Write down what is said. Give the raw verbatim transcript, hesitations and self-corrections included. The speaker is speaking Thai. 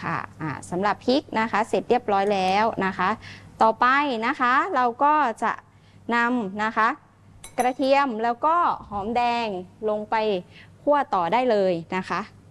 ค่ะอ่าสำหรับพริกนะคะเสร็จเรียบร้อยแล้วนะคะต่อไปนะคะเราก็จะนำนะคะกระเทียมแล้วก็หอมแดงลงไปคั่วต่อได้เลยนะคะ